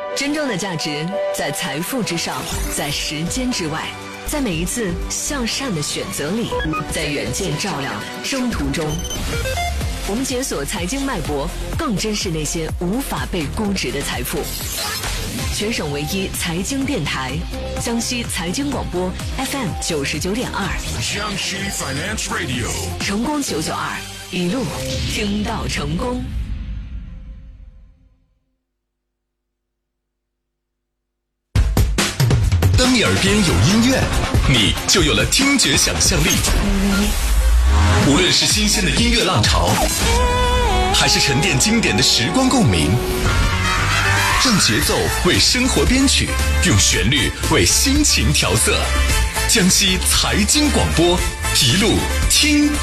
真正的价值在财富之上，在时间之外，在每一次向善的选择里，在远见照亮征途中。我们解锁财经脉搏，更珍视那些无法被估值的财富。全省唯一财经电台，江西财经广播 FM 99.2， 江西 Finance Radio， 成功992，一路听到成功。 当你耳边有音乐，你就有了听觉想象力。无论是新鲜的音乐浪潮，还是沉淀经典的时光共鸣，让节奏为生活编曲，用旋律为心情调色。江西财经广播，一路听